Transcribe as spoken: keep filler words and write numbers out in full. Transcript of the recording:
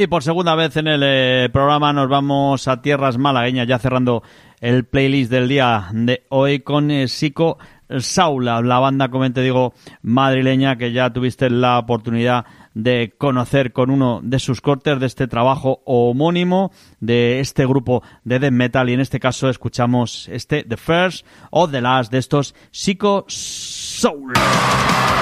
Y por segunda vez en el eh, programa nos vamos a tierras malagueñas, ya cerrando el playlist del día de hoy con eh, Psico Saula, la banda, como te digo, madrileña, que ya tuviste la oportunidad de conocer con uno de sus cortes de este trabajo homónimo de este grupo de death metal, y en este caso escuchamos este The First o The Last de estos Psico Saula.